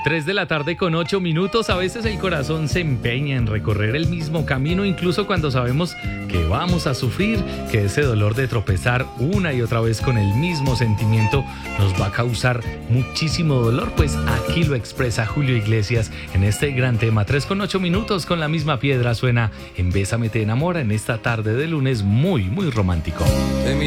3 de la tarde con 8 minutos. A veces el corazón se empeña en recorrer el mismo camino, incluso cuando sabemos que vamos a sufrir, que ese dolor de tropezar una y otra vez con el mismo sentimiento nos va a causar muchísimo dolor. Pues aquí lo expresa Julio Iglesias en este gran tema. 3 con 8 minutos, con la misma piedra suena en Bésame te enamora en esta tarde de lunes muy, muy romántico.